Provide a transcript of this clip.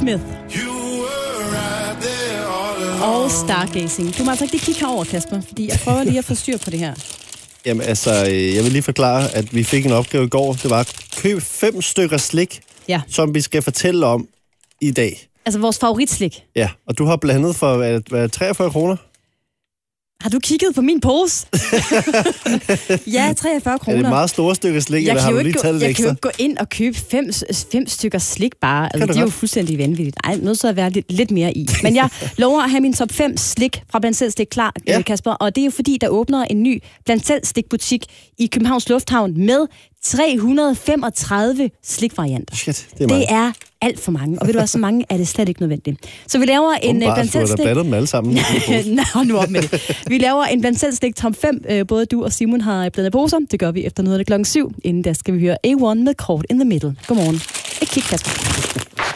Smith. Og Stargazing. Du må altså ikke kigge herover, Kasper, fordi jeg prøver lige at få styr på det her. Jamen altså, jeg vil lige forklare, at vi fik en opgave i går. Det var at købe 5 stykker slik, som vi skal fortælle om i dag. Altså vores favoritslik. Ja, og du har blandet for 43 kroner. Har du kigget på min pose? Ja, 43 kroner. Er det meget store stykker slik, eller har du lige taget lidt ekstra? Jeg kan jo ikke gå ind og købe 5 stykker slik bare. Altså, det er jo fuldstændig vanvittigt. Ej, nødt til at være lidt mere i. Men jeg lover at have min top 5 slik fra Blandt Selv Slik klar, Kasper. Og det er jo fordi, der åbner en ny Blandt Selv Slik-butik i Københavns Lufthavn med 335 slikvarianter. Shit, det er alt for mange. Og ved du hvad, så mange er det slet ikke nødvendigt. Så vi laver en Blandt Selv Slik... dem alle sammen. Nå, nu op med det. Vi laver en Blandt Selv Slik top 5. Både du og Simon har blandet poser. Det gør vi efter noget af det 7:00. Inden da skal vi høre A1 med Caught in the Middle. Godmorgen. Ikke kig, Kasper.